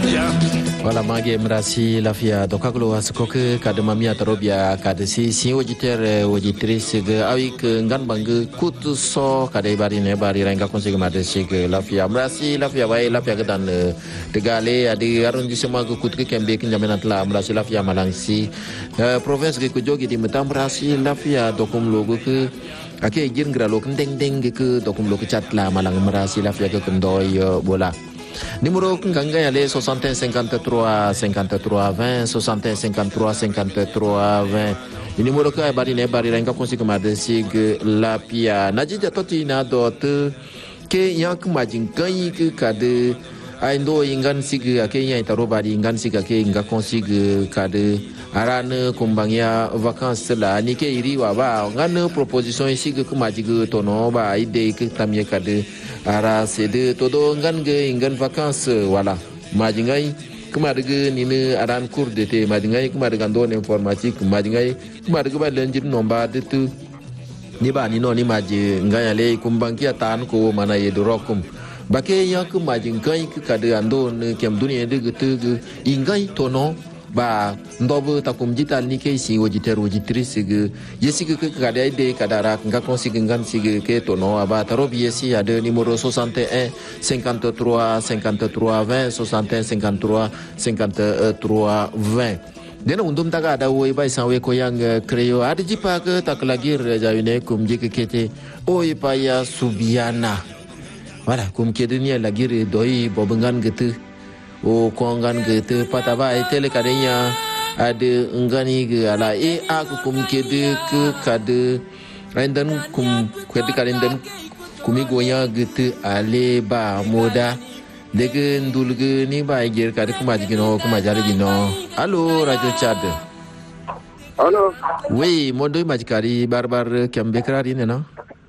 Voilà, mage mrasi lafia dokaglo askoke kada mamia tarobia kada si auditeur auditrice ge awik ngan bang kutu so kada bari ne bari ranga konsege madesi ge lafia mrasi lafia bai lafia gedan tegale adi arrondissement ge kutu ke kembe ke jamenat la mrasi lafia malangsi province ge kujogi di metam mrasi lafia dokum logo ke ake jirngra lo kendeng deng ke dokum lo ke chatla malang mrasi lafia ke kendoy bola. Numéro Kangaya les 61 53 53 20 61 53 53 20. Numéro que bari ne bari renga konsi kuma de sig la pia najija toti na dot ke yak majin kai ke kade aindo ingan sig ke nya taro bari ingan sig ke inga konsi kade arane kumbangya vacances la ni ke iri wa ba ngan proposition sig kuma jig tono ba ide ke tamye kade ara sede todo ngan ge ingan vacances wala majingai kuma daga ni ne aran cours d'été majingai kuma daga don informatique majingai kuma daga ba lenjir nomba de tu ni ba ni no ni maji ngaya le kumbanki atan ko mana ye rokum bake yak majingai kada ando ne kem dunia de tu ingai tono ba ndobu takum jital ni ke si auditeur auditrice ge yesi ke kada ide kadara nga konsigue ngan sige ke tono aba tarobi yesi ada numéro 61 53 53 20 61 53 53 20. Dena undum taga ada woi bai sawe koyang kreo ada jipa ke tak lagi rajawine kum jike kete oi paya subiana wala kum kedenia lagi re doi bobengan gitu o kongan gitu pataba itele kadenya ada ngani ge ala aku kum kede ke kade rendan kum kede karendan kumi goya gitu ale ba moda dege ndulge ni ba ger kade kumajigino kumajare gino. Allo radio Chad. Allo. Oui, modo majikari barbar kembekrari nena.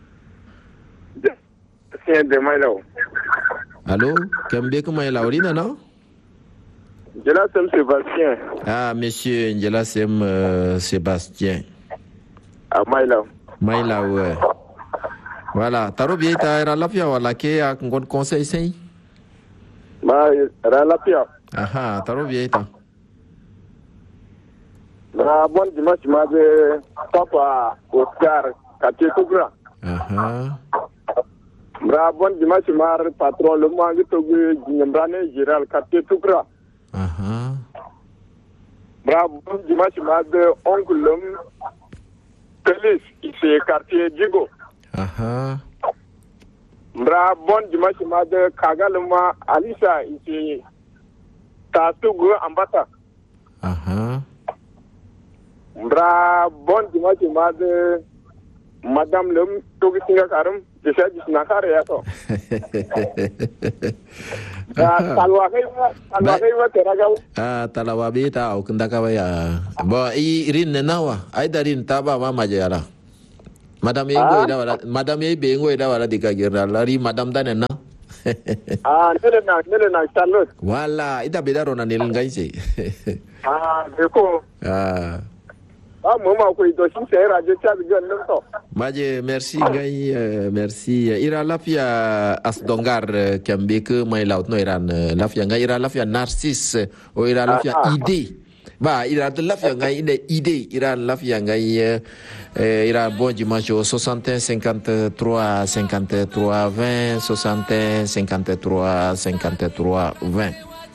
C'est de Maïlao. Allo, kembek Maïlao nena. Njelasem Sébastien. Ah, monsieur Njelasem Sébastien. À Maïlao. Maïlao, ouais. Voilà, taro bieta era lafia wala ke a ngon conseil sei. Ma Ralapia. Aha, taro bieta. Na bon dimanche ma de papa Oscar Katetugra. Aha. Bra bon dimanche ma patron le mangi to Nyambrane Giral Katetugra. Aha. Bra bon dimanche ma de oncle Pelis ici quartier Djigo. Aha. Bra bon dimanche ma de Kagalma Alisa ici Tatugu Ambata. Aha. Bra bon dimanche ma de Madame Lum Togi Singa Karam Jisa Jisnakare Yato. Talwa kaiwa teragal. Ah, talawa beta au kendaka ya. Bo irin nawa. Ai darin taba mama jara. Madam Yengo ida wala, Madam Yengo ida wala dikagira lari Madam Danena. Nele na Charlotte. Wala, ida beda rona nil ngaise. Deko. Mama ko ito si sai radio chat gannan to. Maje merci ngai merci ira lafia asdongar kambeke mai laut no iran lafia ngai ira lafia narcisse o ira lafia idée. Ba ira de lafia ngai ine idée ira lafia ngai ira bon dimanche 61 53 53 20 61 53 53 20.